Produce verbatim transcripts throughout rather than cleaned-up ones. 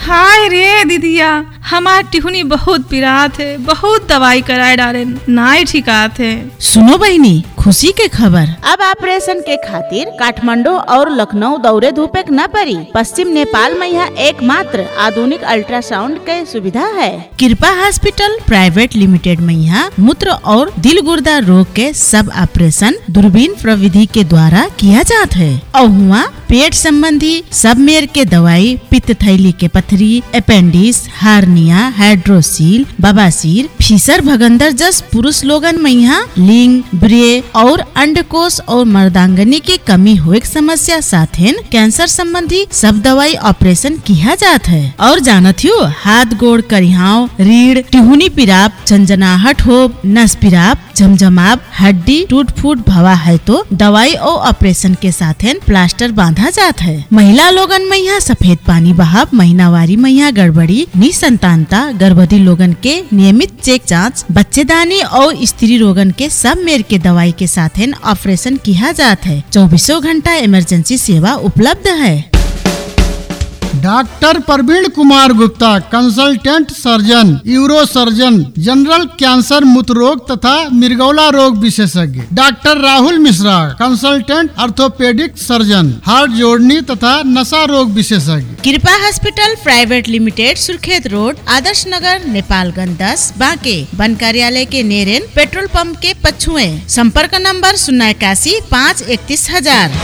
हाय रे दीदिया, हमार टिहुनी बहुत पिरात है, बहुत दवाई कराए डाले नाई ठिकात है। सुनो बहनी, खुशी के खबर। अब ऑपरेशन के खातिर काठमांडू और लखनऊ दौरे धूपे न पड़ी। पश्चिम नेपाल में यहाँ एकमात्र आधुनिक अल्ट्रासाउंड के सुविधा है। कृपा हॉस्पिटल प्राइवेट लिमिटेड में यहाँ मूत्र और दिल गुर्दा रोग के सब ऑपरेशन दूरबीन प्रविधि के द्वारा किया जाता है। और हुआ पेट संबंधी सब मेर के दवाई, पित्त थैली के पथरी, अपेंडिक्स, हार्निया, हाइड्रोसील, बवासीर, फीसर भगंदर जस पुरुष लोगन में यहाँ लिंग, ब्रे और अंडकोश और मर्दांगनी की कमी हुए समस्या साथ कैंसर संबंधी सब दवाई ऑपरेशन किया जाता है। और जानत हो हाथ गोड़ करिहाव, रीढ़, टिहुनी पिराप, झंझनाहट हो, नस पिराप, झमझमाप, हड्डी टूट फूट भवा है तो दवाई और ऑपरेशन के साथ प्लास्टर बांधा जाता है। महिला लोगन में यहाँ सफेद पानी बहाव, महीनावारी में यहाँ गड़बड़ी, निसंतानता, गर्भवती लोगन के नियमित चेक जांच, बच्चेदानी और स्त्री रोगन के सब मेर के दवाई के साथ ऑपरेशन किया जाता है। चौबीसों घंटा इमरजेंसी सेवा उपलब्ध है। डॉक्टर प्रवीण Kumar Gupta, consultant surgeon, euro surgeon, general cancer, मूत्र रोग तथा मिर्गौला रोग विशेषज्ञ। Doctor Rahul Mishra, consultant orthopaedic surgeon, heart जोड़नी तथा नशा रोग विशेषज्ञ। कृपा hospital private limited, Surkhet road, Adarsh Nagar, Nepalganj दस, बांके, वन कार्यालय के नेरेन, पेट्रोल पंप के पछुए। संपर्क नंबर शून्य इक्यासी पाँच इकतीस हजार।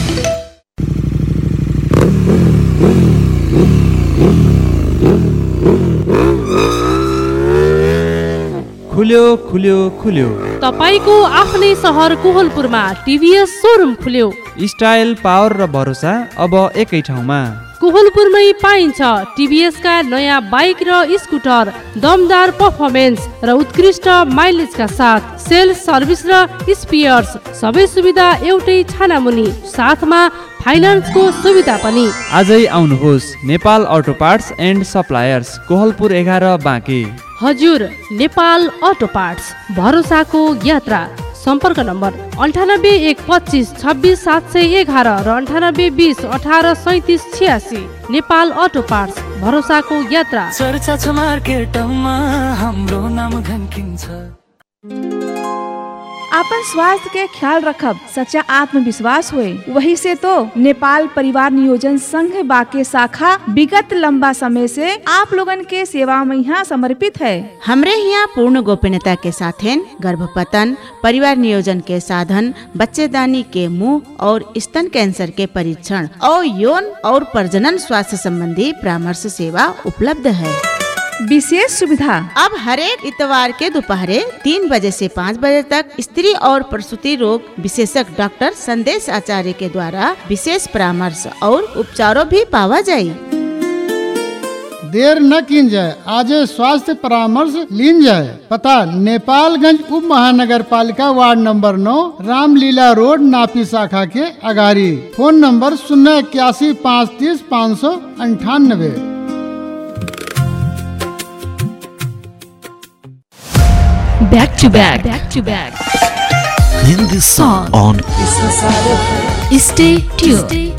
खुल्यो खुल्यो खुल्यो तपाईको आफ्नै सहर कोहलपुरमा टिभीएस सोरुम खुल्यो। स्टाइल, पावर र भरोसा अब एकै ठाउँमा। कोहलपुरमै पाइन्छ टिभीएस का नयाँ बाइक र स्कुटर, दमदार पर्फर्मेन्स र उत्कृष्ट माइलेजका साथ सेल्स, सर्भिस र स्पेयर्स सबै सुविधा एउटै छानामुनि, साथमा फाइनान्सको सुविधा पनि। आजै आउनुहोस् नेपाल अटो पार्ट्स एन्ड सप्लायर्स, कोहलपुर एघार, बाँके। हजुर, नेपाल अटो पार्ट्स, भरोसाको यात्रा। सम्पर्क नम्बर अन्ठानब्बे एक पच्चिस छब्बिस सात सय एघार र अन्ठानब्बे बिस अठार सैतिस छियासी। नेपाल अटो पार्ट्स, भरोसाको यात्रा। चर्चा छ मार्केटमा, हाम्रो नाम धन्किन्छ। अपन स्वास्थ्य के ख्याल रखब सच्चा आत्मविश्वास हुए। वही से तो नेपाल परिवार नियोजन संघ बाके शाखा विगत लंबा समय से आप लोगन के सेवा में यहाँ समर्पित है। हमरे यहाँ पूर्ण गोपनीयता के साथ गर्भपतन, परिवार नियोजन के साधन, बच्चेदानी के मुंह और स्तन कैंसर के परीक्षण और यौन और प्रजनन स्वास्थ्य संबंधी परामर्श सेवा उपलब्ध है। विशेष सुविधा अब हर एक इतवार के दोपहर तीन बजे से पाँच बजे तक स्त्री और प्रसूति रोग विशेषज्ञ डॉक्टर संदेश आचार्य के द्वारा विशेष परामर्श और उपचारों भी पावा जाये। देर न किन जाए, आज स्वास्थ्य परामर्श लीन जाए। पता नेपालगंज उप महानगर पालिका वार्ड नंबर नौ, रामलीला रोड, नापी शाखा के अगारी। फोन नंबर शून्य इक्यासी पाँच तीस पाँच सौ अंठानबे। Back to back, back to back. In this song on Stay tuned.